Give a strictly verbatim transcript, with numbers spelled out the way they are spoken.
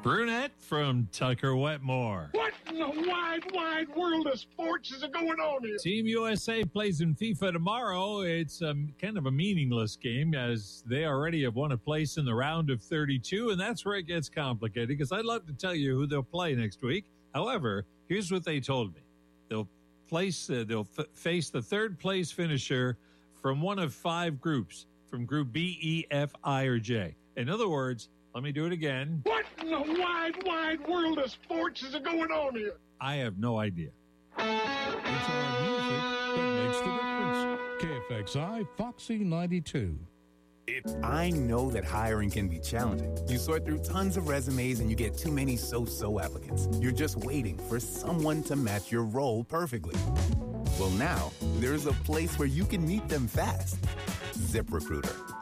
Brunette from Tucker Wetmore. What in the wide, wide world of sports is going on here? Team U S A plays in FIFA tomorrow. It's um, kind of a meaningless game as they already have won a place in the round of thirty-two, and that's where it gets complicated because I'd love to tell you who they'll play next week. However, here's what they told me. They'll place, uh, they'll f- face the third place finisher from one of five groups, from Group B, E, F, I, or J. In other words, let me do it again. What in the wide, wide world of sports is going on here? I have no idea. It's our music that makes the difference. K F X I, Foxy ninety-two. It, I know that hiring can be challenging. You sort through tons of resumes and you get too many so-so applicants. You're just waiting for someone to match your role perfectly. Well, now, there's a place where you can meet them fast. ZipRecruiter.